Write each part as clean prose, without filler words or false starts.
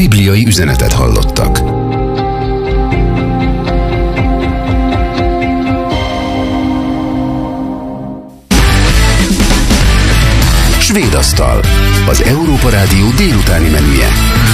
bibliai üzenetet hallottak. Svédasztal, az Európa Rádió délutáni menüje.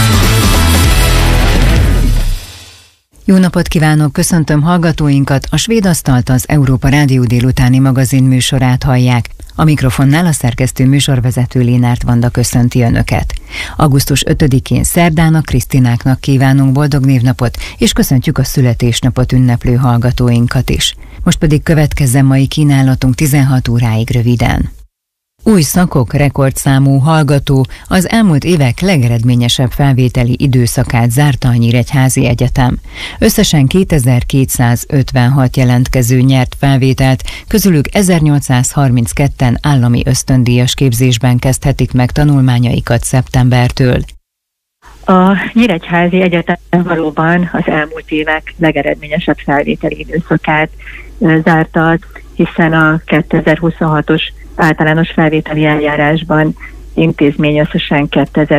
Jó napot kívánok, köszöntöm hallgatóinkat, a Svédasztalt, az Európa Rádió délutáni magazin műsorát hallják. A mikrofonnál a szerkesztő műsorvezető Lénárt Vanda köszönti Önöket. Augusztus 5-én szerdán a Krisztináknak kívánunk boldog névnapot, és köszöntjük a születésnapot ünneplő hallgatóinkat is. Most pedig következzen mai kínálatunk 16 óráig röviden. Új szakok rekordszámú hallgató, az elmúlt évek legeredményesebb felvételi időszakát zárta a Nyíregyházi Egyetem. Összesen 2256 jelentkező nyert felvételt, közülük 1832-en állami ösztöndíjas képzésben kezdhetik meg tanulmányaikat szeptembertől. A Nyíregyházi Egyetem valóban az elmúlt évek legeredményesebb felvételi időszakát zárta, hiszen a 2026-os általános felvételi eljárásban intézmény összesen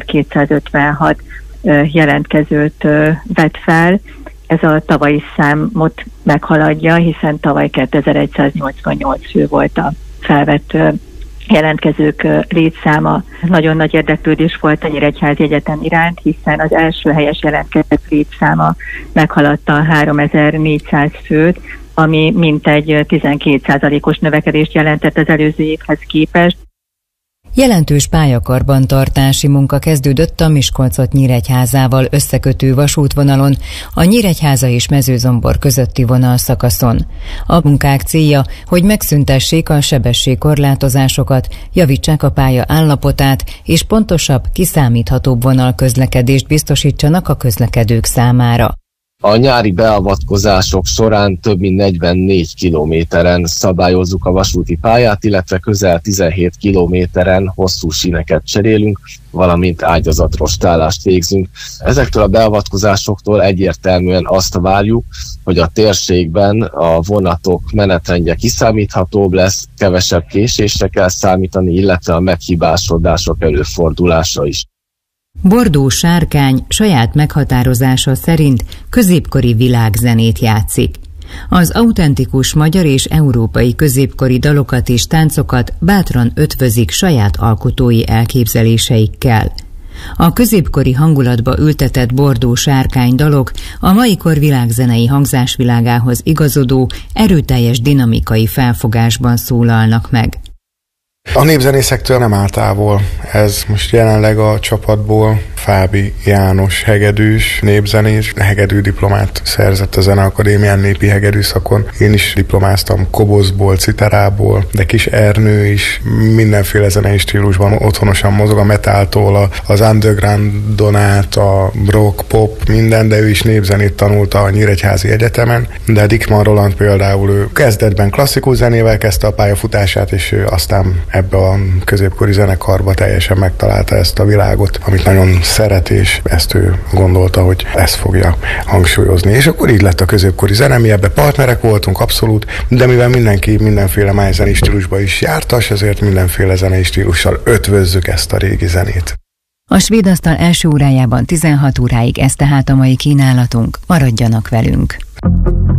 2256 jelentkezőt vett fel. Ez a tavalyi számot meghaladja, hiszen tavaly 2188 fő volt a felvett jelentkezők létszáma. Nagyon nagy érdeklődés volt a Nyíregyházi Egyetem iránt, hiszen az első helyes jelentkezők létszáma meghaladta 3400 főt, ami mintegy 12%-os növekedést jelentett az előző évhez képest. Jelentős pályakarbantartási munka kezdődött a Miskolcot-Nyíregyházával összekötő vasútvonalon, a Nyíregyháza és Mezőzombor közötti vonalszakaszon. A munkák célja, hogy megszüntessék a sebességkorlátozásokat, javítsák a pálya állapotát, és pontosabb, kiszámíthatóbb vonalközlekedést biztosítsanak a közlekedők számára. A nyári beavatkozások során több mint 44 kilométeren szabályozzuk a vasúti pályát, illetve közel 17 kilométeren hosszú síneket cserélünk, valamint ágyazatrostálást végzünk. Ezektől a beavatkozásoktól egyértelműen azt várjuk, hogy a térségben a vonatok menetrendje kiszámíthatóbb lesz, kevesebb késésre kell számítani, illetve a meghibásodások előfordulása is. Bordó Sárkány saját meghatározása szerint középkori világzenét játszik. Az autentikus magyar és európai középkori dalokat és táncokat bátran ötvözik saját alkotói elképzeléseikkel. A középkori hangulatba ültetett Bordó Sárkány dalok a mai kor világzenei hangzásvilágához igazodó, erőteljes dinamikai felfogásban szólalnak meg. A népzenészektől nem áll távol. Ez most jelenleg a csapatból Fábi János hegedűs, népzenés, hegedű diplomát szerzett a Zeneakadémián népi hegedűszakon. Én is diplomáztam kobozból, citerából, de Kis Ernő is mindenféle zenei stílusban otthonosan mozog, a metáltól az undergroundon át, a rock, pop, minden, de ő is népzenét tanulta a Nyíregyházi Egyetemen. De Dickmann Roland például, ő kezdetben klasszikus zenével kezdte a pályafutását, és ő aztán ebbe a középkori zenekarba teljesen megtalálta ezt a világot, amit nagyon szeret, és ezt ő gondolta, hogy ezt fogja hangsúlyozni. És akkor így lett a középkori zene, mi ebbe partnerek voltunk abszolút, de mivel mindenki mindenféle májzenei stílusba is jártas, ezért mindenféle zenei stílussal ötvözzük ezt a régi zenét. A Svédasztal első órájában 16 óráig ez tehát a mai kínálatunk. Maradjanak velünk!